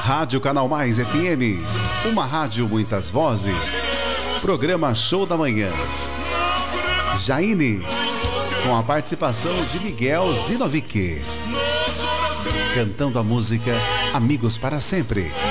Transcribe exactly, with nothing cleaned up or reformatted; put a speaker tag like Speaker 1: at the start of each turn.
Speaker 1: Rádio Canal Mais F M, uma rádio muitas vozes. Programa Show da Manhã. Jaine, com a participação de Miguel Zinovic, cantando a música Amigos para Sempre.